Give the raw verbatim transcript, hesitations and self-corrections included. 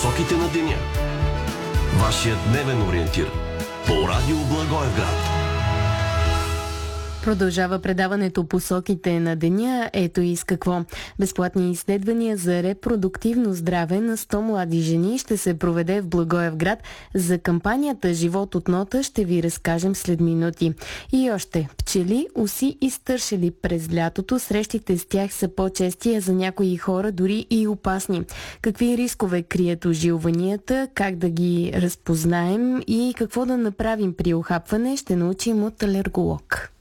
посоките на деня. Вашият дневен ориентир по Радио Благоевград. Продължава предаването посоките на деня. Ето и с какво. Безплатни изследвания за репродуктивно здраве на сто млади жени ще се проведе в Благоевград. За кампанията Живот от нота ще ви разкажем след минути. И още. Пчели, уси и стършели през лятото. Срещите с тях са по-чести, а за някои хора дори и опасни. Какви рискове крият ожилванията, как да ги разпознаем и какво да направим при охапване, ще научим от алерголог.